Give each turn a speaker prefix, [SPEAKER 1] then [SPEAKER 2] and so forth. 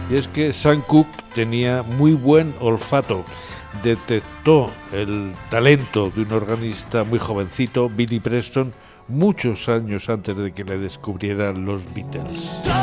[SPEAKER 1] Y es que Sam Cooke tenía muy buen olfato. Detectó el talento de un organista muy jovencito, Billy Preston, muchos años antes de que le descubrieran los Beatles.